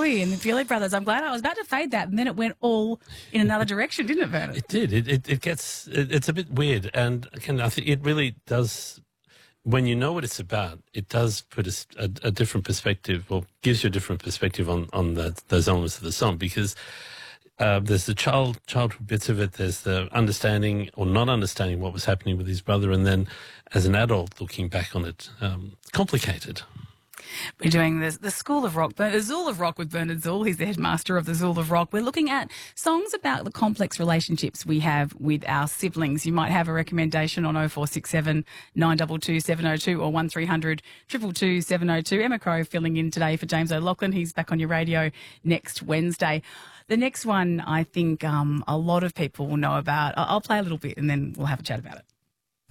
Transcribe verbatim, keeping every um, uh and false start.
Bowie and the Feely Brothers. I'm glad I was about to fade that, and then it went all in another direction, didn't it, Bernard? It did. It it, it gets. It, it's a bit weird, and again, I think it really does. When you know what it's about, it does put a, a, a different perspective, or gives you a different perspective on on the, those elements of the song, because uh, there's the child childhood bits of it. There's the understanding or not understanding what was happening with his brother, and then as an adult looking back on it, um, it's complicated. We're doing the, the School of Rock, the Zool of Rock with Bernard Zool. He's the headmaster of the Zool of Rock. We're looking at songs about the complex relationships we have with our siblings. You might have a recommendation on oh four six seven, nine two two, seven oh two or one three hundred, two two two, seven oh two. Emma Crow filling in today for James O'Loughlin. He's back on your radio next Wednesday. The next one I think um, a lot of people will know about. I'll play a little bit and then we'll have a chat about it.